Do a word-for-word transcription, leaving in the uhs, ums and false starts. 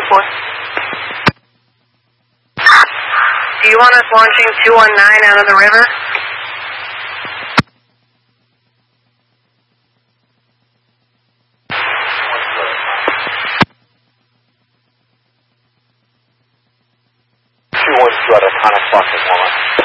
four. Do you want us launching two one nine out of the river? two one two out of Conic Fox at one.